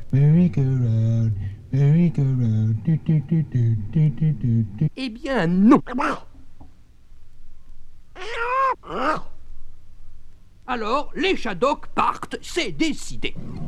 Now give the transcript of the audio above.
merry-go-round, merry-go-round, du. Eh bien, non. Alors, les Shadocks partent, c'est décidé.